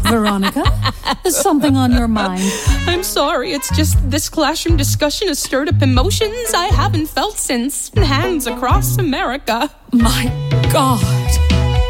Veronica? Is something on your mind? I'm sorry, it's just this classroom discussion has stirred up emotions I haven't felt since Hands Across America. My God.